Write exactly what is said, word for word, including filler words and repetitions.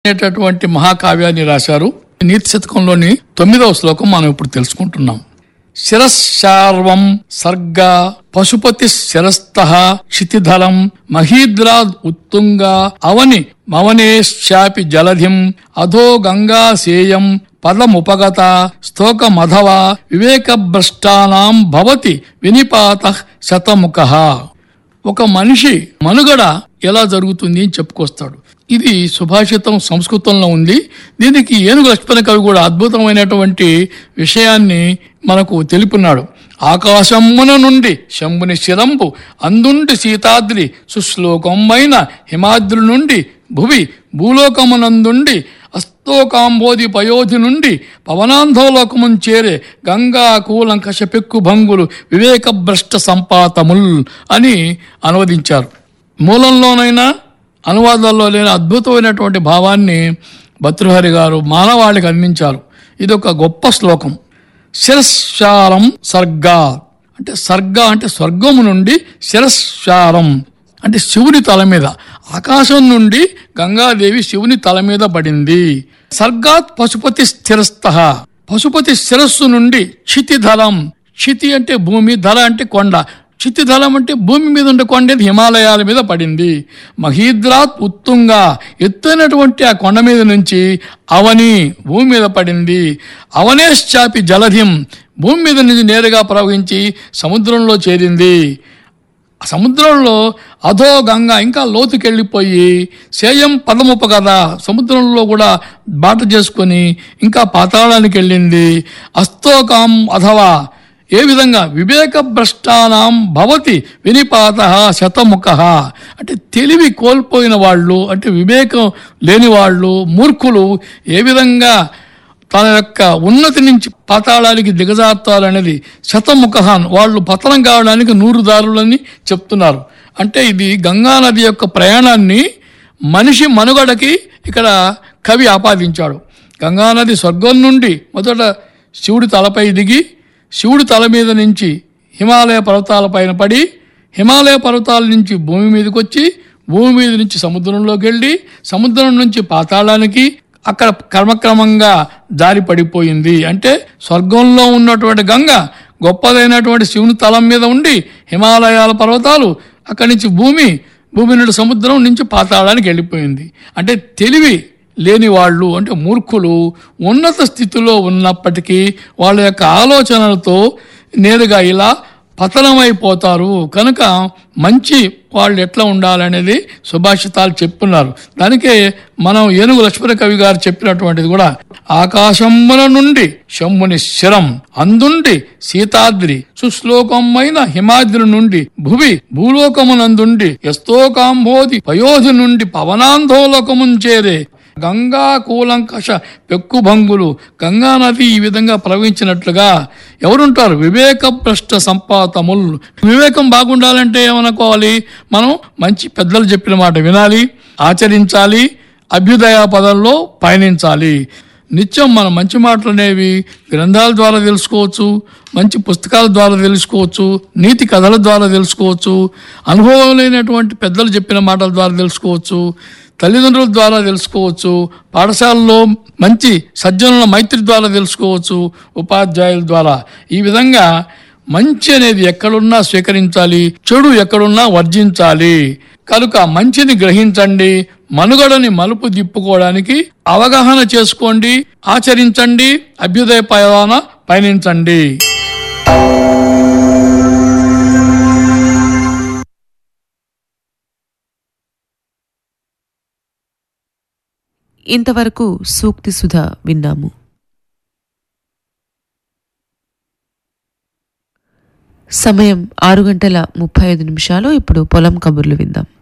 అనేటటువంటి మహాకావ్యాన్ని రాశారు. నీతి శతకంలోని తొమ్మిదవ శ్లోకం మనం ఇప్పుడు తెలుసుకుంటున్నాం. శిరశార్వం సర్గ పశుపతి శిరస్థః క్షితిధరం మహీద్రాద్ ఉత్తుంగా అవని మవనేశ్చాపి జలధిం అధో గంగా సేయం పదముపగత స్తోక మధవ వివేక భ్రష్టానాం భవతి వినిపాత శతముఖః. ఒక మనిషి మనుగడ ఎలా జరుగుతుంది అని చెప్పుకొస్తాడు. ఇది సుభాషితం సంస్కృతంలో ఉంది. దీనికి ఏనుగు లక్ష్మణ కవి కూడా అద్భుతమైనటువంటి విషయాన్ని మనకు తెలుపున్నాడు. ఆకాశమున నుండి శంభుని శిరంబు అందుండి సీతాద్రి సుశ్లోకమైన హిమాద్రి నుండి భువి భూలోకమునందుండి అస్తోకాంబోధి పయోధి నుండి పవనాంధోలోకమున్ చేరే గంగా కూలంకష పెక్కు భంగులు వివేక భ్రష్ట సంపాతముల్ అని అనువదించారు. మూలంలోనైనా అనువాదాల్లో లేని అద్భుతమైనటువంటి భావాన్ని భర్తృహరి గారు మానవాళికి అందించారు. ఇది ఒక గొప్ప శ్లోకం. శిరస్సారం సర్గ అంటే సర్గ అంటే స్వర్గము నుండి శిరస్సారం అంటే శివుని తల మీద, ఆకాశం నుండి గంగాదేవి శివుని తల మీద పడింది. సర్గాత్ పశుపతి స్థిరస్థః పశుపతి శిరస్సు నుండి క్షితిధరం, క్షితి అంటే భూమి, ధర అంటే కొండ, క్షితిధరం అంటే భూమి మీద ఉండే కొండ హిమాలయాల మీద పడింది. మహీద్రాత్ ఉత్తుంగా ఎత్తైనటువంటి ఆ కొండ మీద నుంచి అవని భూమి మీద పడింది. అవనేశ్చాపి జలధిం భూమి మీద నుంచి నేరుగా ప్రవహించి సముద్రంలో చేరింది. సముద్రంలో అధో గంగా ఇంకా లోతుకెళ్ళిపోయి సేయం పదముప కదా సముద్రంలో కూడా బాట చేసుకొని ఇంకా పాతాళానికి వెళ్ళింది. అస్తోకాం అథవా ఏ విధంగా వివేక భ్రష్టానాం భవతి వినిపాత శతముఖ అంటే తెలివి కోల్పోయిన వాళ్ళు, అంటే వివేకం లేని వాళ్ళు, మూర్ఖులు ఏ విధంగా తన యొక్క ఉన్నతి నుంచి పాతాళానికి దిగజారుతారనేది శతముఖహాన్ వాళ్ళు పతనం కావడానికి నూరు దారులని చెప్తున్నారు. అంటే ఇది గంగానది యొక్క ప్రయాణాన్ని మనిషి మనుగడకి ఇక్కడ కవి ఆపాదించాడు. గంగానది స్వర్గం నుండి మొదట శివుడి తలపై దిగి శివుడి తల మీద నుంచి హిమాలయ పర్వతాల పైన పడి హిమాలయ పర్వతాల నుంచి భూమి మీదకి వచ్చి భూమి మీద నుంచి సముద్రంలోకి వెళ్ళి సముద్రం నుంచి పాతాళానికి అక్కడ క్రమక్రమంగా జారి పడిపోయింది. అంటే స్వర్గంలో ఉన్నటువంటి గంగ గొప్పదైనటువంటి శివుని తలం మీద ఉండి హిమాలయాల పర్వతాలు అక్కడి నుంచి భూమి భూమి నుండి సముద్రం నుంచి పాతాళానికి వెళ్ళిపోయింది. అంటే తెలివి లేని వాళ్ళు, అంటే మూర్ఖులు ఉన్నత స్థితిలో ఉన్నప్పటికీ వాళ్ళ యొక్క ఆలోచనలతో నేరుగా ఇలా పతనమైపోతారు. కనుక మంచి వాళ్ళు ఎట్లా ఉండాలనేది సుభాషితాలు చెప్తున్నారు. దానికే మనం ఏనుగు లక్ష్మణ కవి గారు చెప్పినటువంటిది కూడా ఆకాశమున నుండి శంభుని శిరం అందుండి సీతాద్రి సుశ్లోకమైన హిమాద్రి నుండి భువి భూలోకమునందుండి యస్తోకాంబోధి పయోధి నుండి పవనాంధోలోకమున్ చేరే గంగా కూలంకష పెక్కు భంగులు గంగా నది ఈ విధంగా ప్రవహించినట్లుగా ఎవరుంటారు? వివేక భ్రష్ట సంపాతముల్. వివేకం బాగుండాలంటే ఏమనుకోవాలి? మనం మంచి పెద్దలు చెప్పిన మాట వినాలి, ఆచరించాలి, అభ్యుదయ పదంలో పయనించాలి. నిత్యం మనం మంచి మాటలు అనేవి గ్రంథాల ద్వారా తెలుసుకోవచ్చు, మంచి పుస్తకాల ద్వారా తెలుసుకోవచ్చు, నీతి కథల ద్వారా తెలుసుకోవచ్చు, అనుభవం లేనటువంటి పెద్దలు చెప్పిన మాటల ద్వారా తెలుసుకోవచ్చు, తల్లిదండ్రుల ద్వారా తెలుసుకోవచ్చు, పాఠశాలలో మంచి సజ్జనుల మైత్రి ద్వారా తెలుసుకోవచ్చు, ఉపాధ్యాయుల ద్వారా. ఈ విధంగా మంచి అనేది ఎక్కడున్నా స్వీకరించాలి, చెడు ఎక్కడున్నా వర్జించాలి. కనుక మంచిని గ్రహించండి, మనుగడని మలుపు తిప్పుకోవడానికి అవగాహన చేసుకోండి, ఆచరించండి, అభ్యుదయ పయనాన పయనించండి. ఇంతవరకు సూక్తి సుధ విన్నాము. సమయం ఆరు గంటల ముప్పై ఐదు నిమిషాలు. ఇప్పుడు పొలం కబుర్లు విందాం.